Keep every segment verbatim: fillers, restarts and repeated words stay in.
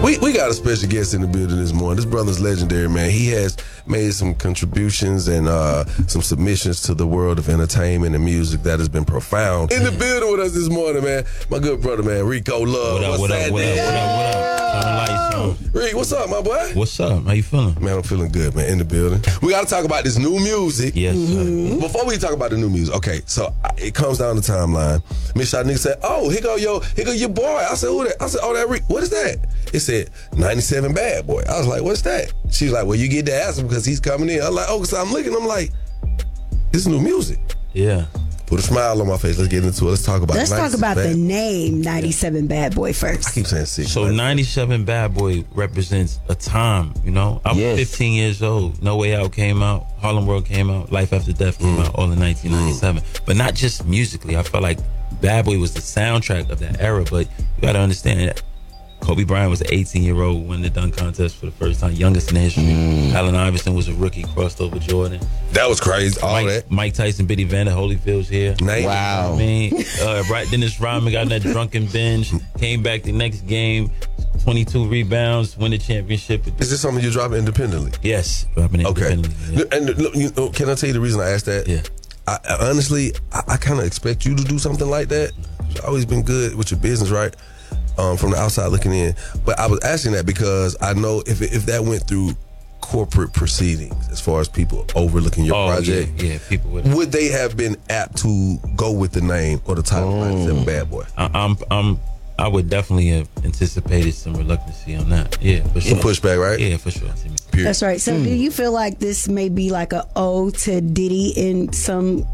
We we got a special guest in the building this morning. This brother's legendary, man. He has made some contributions and uh, some submissions to the world of entertainment and music that has been profound. In the building with us this morning, man, my good brother, man, Rico Love. What up, what's what up, that, what up, what up, what up? Turn the lights on. Rick, what's up, my boy? What's up? How you feeling? Man, I'm feeling good, man, in the building. We got to talk about this new music. Yes, mm-hmm. Before we talk about the new music, okay, so it comes down the timeline. Miss Shanique said, oh, here go your, here go your boy. I said, who that? I said, oh, that Rick. What is that? It said ninety-seven Bad Boy. I was like, what's that? She's like, well, you get to ask him because he's coming in. I'm like, oh, so I'm looking. I'm like, this is new music. Yeah. Put a smile on my face. Let's get into it. Let's talk about Let's talk about bad. the name ninety-seven Bad Boy first. I keep saying six. So ninety-seven Bad Boy represents a time, you know? I was yes. fifteen years old. No Way Out came out. Harlem World came out. Life After Death came mm. out all in nineteen ninety-seven. Mm. But not just musically. I felt like Bad Boy was the soundtrack of that era. But you got to understand that Kobe Bryant was an eighteen-year-old, won the dunk contest for the first time, youngest in history. Mm. Allen Iverson was a rookie, crossed over Jordan. That was crazy. All Mike, that. Mike Tyson, Biddy Vander Holyfield's here. Name. You Wow. know I mean, uh, right, Dennis Rodman got in that drunken binge, came back the next game, twenty-two rebounds, win the championship. Is this something you drop independently? Yes, dropping okay. independently. Yeah. And look, you know, can I tell you the reason I asked that? Yeah. I, I honestly, I, I kind of expect you to do something like that. You've always been good with your business, right? Um, from the outside looking in. But I was asking that because I know if if that went through corporate proceedings, as far as people overlooking your oh, project, yeah, yeah, people would. Would they have been apt to go with the name or the title oh. ninety-seven Bad Boy? I, I'm, I'm, I would definitely have anticipated some reluctancy on that. Yeah, for sure. Some pushback, right? Yeah, for sure. Period. That's right. So mm. do you feel like this may be like a ode to Diddy in some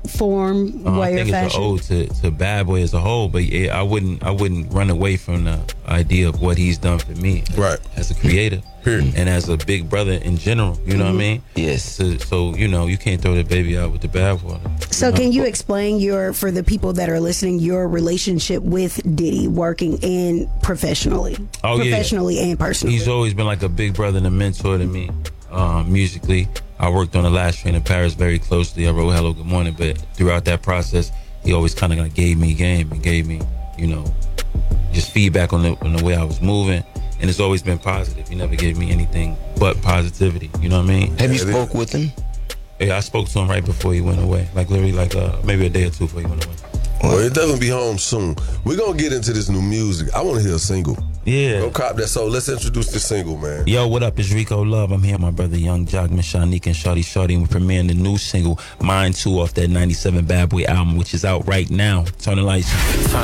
form, uh, way, I think or it's fashion? an ode to, to Bad Boy as a whole, but yeah, I wouldn't I wouldn't run away from the idea of what he's done for me, right? As a creator, period, and as a big brother in general. You know mm-hmm. what I mean? Yes. So, so you know, you can't throw the baby out with the bathwater. So, know? can you explain your, for the people that are listening, your relationship with Diddy, working and professionally, oh, professionally yeah. and personally? He's always been like a big brother and a mentor to me, um, musically. I worked on The Last Train in Paris very closely. I wrote Hello, Good Morning, but throughout that process, he always kind of gave me game and gave me, you know, just feedback on the, on the way I was moving. And it's always been positive. He never gave me anything but positivity. You know what I mean? Have you spoke with him? Yeah, I spoke to him right before he went away. Like literally like uh, maybe a day or two before he went away. Well, it doesn't be home soon. We're going to get into this new music. I want to hear a single. Yeah. Go cop that. So let's introduce this single, man. Yo, what up? It's Rico Love. I'm here with my brother Young Jock, Miss Shanique, and Shawty Shawty. And we're premiering the new single, Mine two, off that ninety-seven Bad Boy album, which is out right now. Turn the lights on.